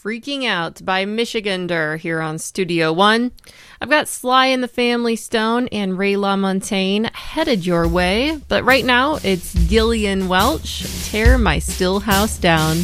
Freaking Out by Michigander here on Studio One. I've got Sly and the Family Stone and Ray LaMontagne headed your way, but right now it's Gillian Welch, Tear My Still House Down.